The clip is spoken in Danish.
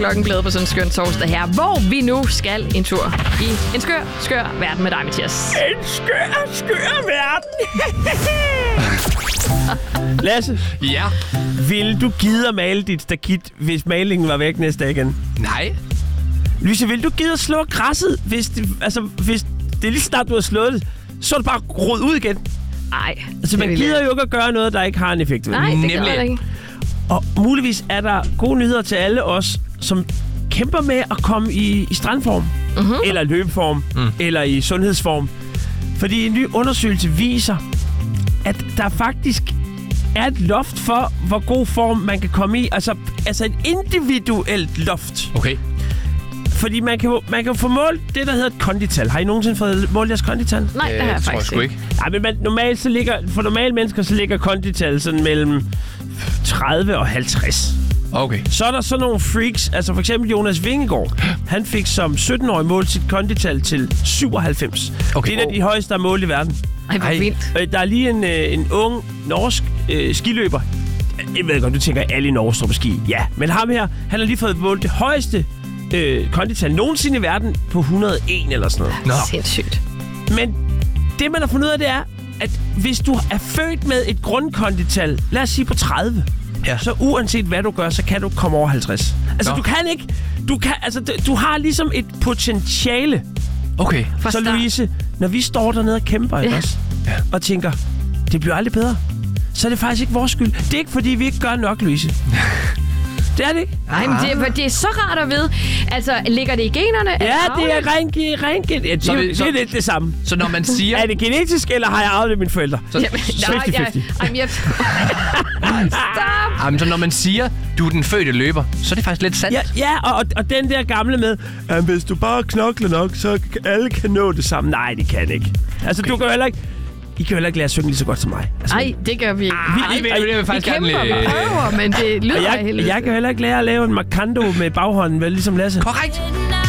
klokkenglæde på sådan en skøn torsdag her, hvor vi nu skal en tur i en skør verden med dig, Mathias. En skør verden. Lasse. Ja. Vil du gide at male dit stakit, hvis malingen var væk næste dag igen? Nej. Louise, vil du gide at slå græsset, hvis det er lige snart, du har slået det, så er det bare rod ud igen? Nej. Altså, man gider jo ikke at gøre noget, der ikke har en effekt. Nej, det gider jeg ikke. Og muligvis er der gode nyheder til alle os, som kæmper med at komme i strandform, eller løbeform, eller i sundhedsform. Fordi en ny undersøgelse viser, at der faktisk er et loft for, hvor god form man kan komme i. Altså et individuelt loft. Okay. Fordi man kan jo få målt det, der hedder et kondital. Har I nogensinde fået målt jeres kondital? Nej, det har jeg faktisk ikke. Ja, men for normale mennesker, så ligger kondital sådan mellem 30 og 50. Okay. Så er der sådan nogle freaks, altså for eksempel Jonas Vingegaard. Han fik som 17-årig målt sit kondital til 97. Okay. Det er de højeste, der er målt i verden. Ej, hvor vildt. Der er lige en ung norsk skiløber. Jeg ved godt, du tænker, alle i Norge står på ski. Ja, men ham her, han har lige fået målt det højeste kondital nogensinde i verden på 101 eller sådan noget. Nå. Sindssygt. Men det, man har fundet ud af, det er, at hvis du er født med et grundkondital, lad os sige på 30, så uanset hvad du gør, så kan du komme over 50. Altså, du kan ikke... Du har ligesom et potentiale. Okay. Så Louise, når vi står dernede og kæmper, ikke også? Ja. Og tænker, det bliver aldrig bedre, så er det faktisk ikke vores skyld. Det er ikke, fordi vi ikke gør nok, Louise. Det er det ikke. Nej, men det er så rart at vide. Altså, ligger det i generne? Ja, det er rent det er lidt det samme. Så når man siger... Er det genetisk, eller har jeg arvet det af mine forældre? Så 50-50. Stop! Så når man siger, du er den fødte løber, så er det faktisk lidt sandt. Ja, og den der gamle med, hvis du bare knokler nok, så alle kan nå det samme. Nej, det kan ikke. Altså, du kan heller ikke... I kan jo heller ikke lære at synge lige så godt som mig. Nej, det gør vi ikke. Vi kæmper og prøver, men det lyder jeg kan jo heller ikke lære at lave en markando med baghånden, vel, ligesom Lasse. Korrekt.